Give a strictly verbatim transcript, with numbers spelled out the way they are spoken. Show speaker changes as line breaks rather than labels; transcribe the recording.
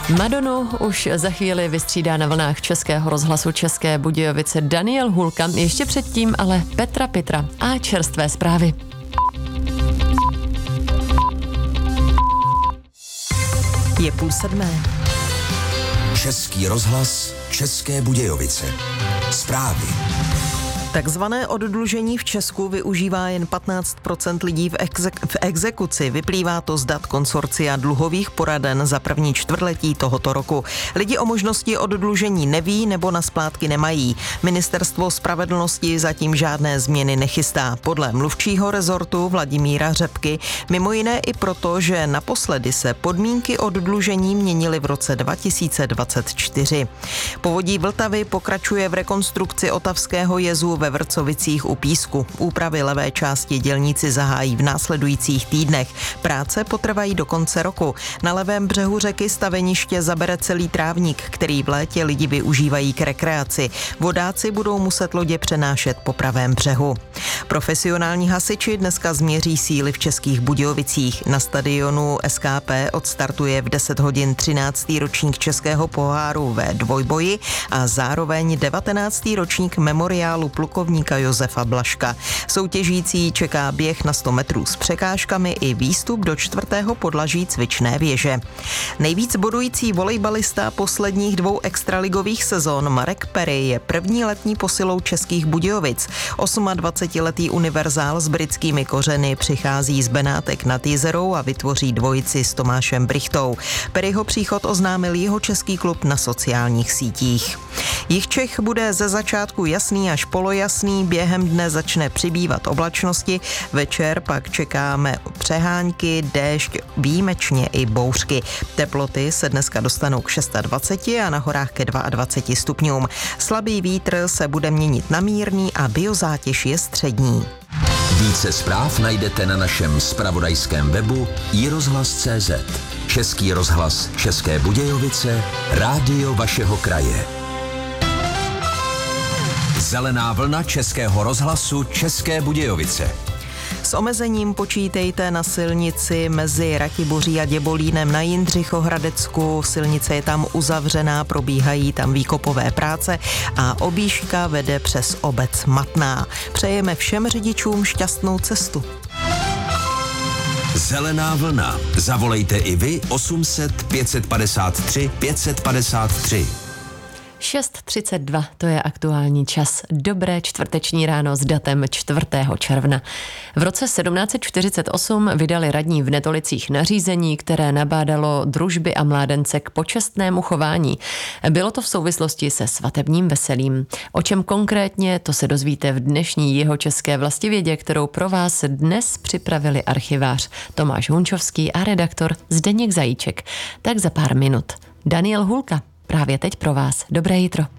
Madonu už za chvíli vystřídá na vlnách Českého rozhlasu České Budějovice Daniel Hůlka. Ještě předtím ale Petra Pitra a čerstvé zprávy.
Je půl sedmé.
Český rozhlas České Budějovice. Zprávy.
Takzvané oddlužení v Česku využívá jen patnáct procent lidí v, exek- v exekuci. Vyplývá to z dat konsorcia dluhových poraden za první čtvrtletí tohoto roku. Lidi o možnosti oddlužení neví nebo na splátky nemají. Ministerstvo spravedlnosti zatím žádné změny nechystá. Podle mluvčího rezortu Vladimíra Řepky mimo jiné i proto, že naposledy se podmínky oddlužení měnily v roce dva tisíce dvacet čtyři. Povodí Vltavy pokračuje v rekonstrukci Otavského jezu ve Vrcovicích u Písku. Úpravy levé části dělníci zahájí v následujících týdnech. Práce potrvají do konce roku. Na levém břehu řeky staveniště zabere celý trávník, který v létě lidi využívají k rekreaci. Vodáci budou muset lodě přenášet po pravém břehu. Profesionální hasiči dneska změří síly v Českých Budějovicích. Na stadionu S K P odstartuje v deset hodin třináctý ročník Českého poháru ve dvojboji a zároveň devatenáctý ročník memoriálu plukovníka Josefa Blažka. Soutěžící čeká běh na sto metrů s překážkami i výstup do čtvrtého podlaží cvičné věže. Nejvíc bodující volejbalista posledních dvou extraligových sezon Marek Perry je první letní posilou Českých Budějovic. dvacetiosmiletý univerzál s britskými kořeny přichází z Benátek nad Jizerou a vytvoří dvojici s Tomášem Brichtou. Perryho příchod oznámil jeho český klub na sociálních sítích. Jichčech bude ze začátku jasný až polojasný, během dne začne přibývat oblačnosti, večer pak čekáme přehánky, déšť, výjimečně i bouřky. Teploty se dneska dostanou k dvaceti šesti a na horách ke dvaceti dvěma stupňům. Slabý vítr se bude měnit na mírný a biozátěž je střední.
Více zpráv najdete na našem zpravodajském webu i rozhlas tečka cé zet. Český rozhlas České Budějovice, rádio vašeho kraje. Zelená vlna Českého rozhlasu České Budějovice.
S omezením počítejte na silnici mezi Ratiboří a Děbolínem na Jindřichohradecku. Silnice je tam uzavřená, probíhají tam výkopové práce a objížďka vede přes obec Matná. Přejeme všem řidičům šťastnou cestu.
Zelená vlna. Zavolejte i vy osm set pět set padesát tři pět set padesát tři.
šest třicet dva, to je aktuální čas. Dobré čtvrteční ráno s datem čtvrtého června. V roce sedmnáct set čtyřicet osm vydali radní v Netolicích nařízení, které nabádalo družby a mládence k počestnému chování. Bylo to v souvislosti se svatebním veselím. O čem konkrétně, to se dozvíte v dnešní jihočeské vlastivědě, kterou pro vás dnes připravili archivář Tomáš Hunčovský a redaktor Zdeněk Zajíček. Tak za pár minut. Daniel Hůlka. Právě teď pro vás. Dobré jitro.